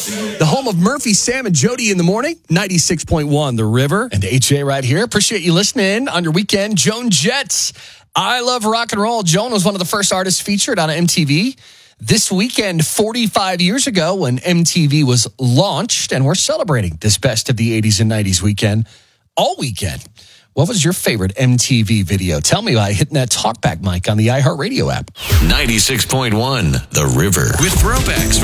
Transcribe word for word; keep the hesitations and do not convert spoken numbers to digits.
The home of Murphy, Sam, and Jody in the morning. ninety-six point one, The River. And A J right here. Appreciate you listening on your weekend. Joan Jett, I Love Rock and Roll. Joan was one of the first artists featured on M T V. This weekend, forty-five years ago, when M T V was launched, and we're celebrating this Best of the eighties and nineties weekend all weekend. What was your favorite M T V video? Tell me by hitting that talkback mic on the iHeartRadio app. ninety-six point one, The River. With throwbacks